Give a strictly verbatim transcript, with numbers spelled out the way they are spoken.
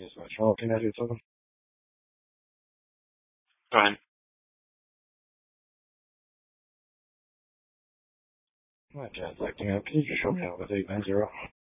Yes, sir. Sean, can I do something? Go ahead. All right, Jazz, like, you know, can you just show me out with eight nine zero?